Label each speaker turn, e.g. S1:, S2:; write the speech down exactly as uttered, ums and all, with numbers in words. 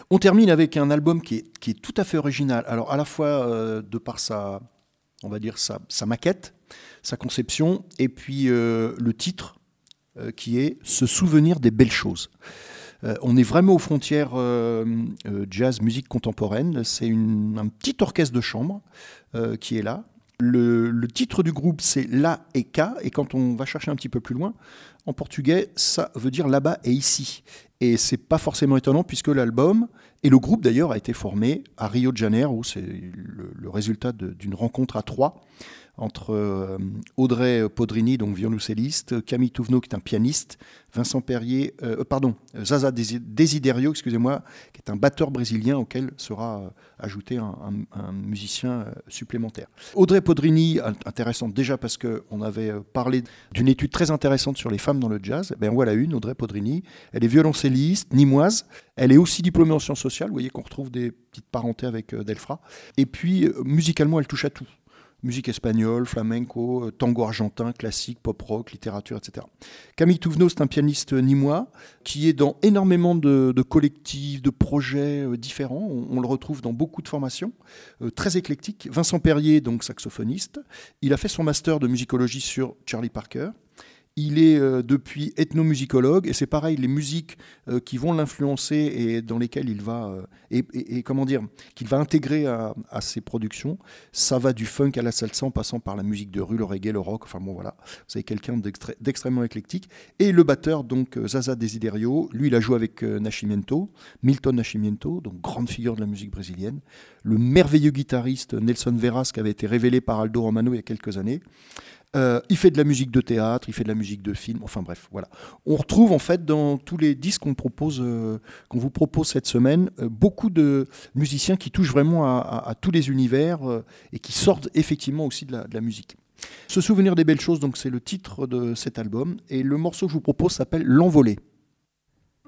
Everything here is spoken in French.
S1: On termine avec un album qui est, qui est tout à fait original. Alors à la fois euh, de par sa, on va dire sa, sa maquette, sa conception, et puis euh, le titre euh, qui est Se souvenir des belles choses. Euh, on est vraiment aux frontières euh, euh, jazz, musique contemporaine. C'est une- un petit orchestre de chambre euh, qui est là. Le, le titre du groupe, c'est La et K. Et quand on va chercher un petit peu plus loin, en portugais, ça veut dire là-bas et ici. Et c'est pas forcément étonnant puisque l'album, et le groupe d'ailleurs, a été formé à Rio de Janeiro. C'est le, le résultat de- d'une rencontre à trois entre euh, Audrey Podrini, donc violoncelliste, Camille Touvenot, qui est un pianiste, Vincent Perrier, euh, pardon, Zaza Desi- Desiderio, excusez-moi, qui est un batteur brésilien auquel sera euh, ajouté un, un- un musicien euh, supplémentaire. Audrey Podrini, int- intéressante déjà parce qu'on avait euh, parlé d'une étude très intéressante sur les femmes dans le jazz. Ben voilà une, Audrey Podrini. Elle est violoncelliste, nimoise. Elle est aussi diplômée en sciences sociales. Vous voyez qu'on retrouve des petites parentés avec euh, Delfra. Et puis, euh, musicalement, elle touche à tout. Musique espagnole, flamenco, euh, tango argentin, classique, pop-rock, littérature, et cetera. Camille Touvenot, c'est un pianiste nîmois qui est dans énormément de, de collectifs, de projets euh, différents. On, on le retrouve dans beaucoup de formations, euh, très éclectiques. Vincent Perrier, donc saxophoniste, il a fait son master de musicologie sur Charlie Parker. Il est euh, depuis ethnomusicologue et c'est pareil, les musiques euh, qui vont l'influencer et dans lesquelles il va euh, et, et- et comment dire qu'il va intégrer à, à ses productions, ça va du funk à la salsa en passant par la musique de rue, le reggae, le rock. Enfin bon voilà, vous avez quelqu'un d'extré- d'extrêmement éclectique. Et le batteur donc euh, Zaza Desiderio, lui il a joué avec euh, Nascimento, Milton Nascimento, donc grande figure de la musique brésilienne. Le merveilleux guitariste Nelson Veras qui avait été révélé par Aldo Romano il y a quelques années. Euh, il fait de la musique de théâtre, il fait de la musique de film, enfin bref, voilà. On retrouve en fait dans tous les disques qu'on propose, euh, qu'on vous propose cette semaine, euh, beaucoup de musiciens qui touchent vraiment à, à- à tous les univers euh, et qui sortent effectivement aussi de la, de la musique. Se souvenir des belles choses, donc c'est le titre de cet album, et le morceau que je vous propose s'appelle L'Envolée.